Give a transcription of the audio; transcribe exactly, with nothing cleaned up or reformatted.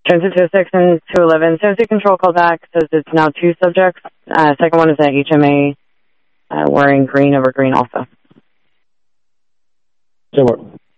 Transit two oh six and two eleven. Transit control called back, says it's now two subjects. Uh, second one is at H M A, uh, wearing green over green also. So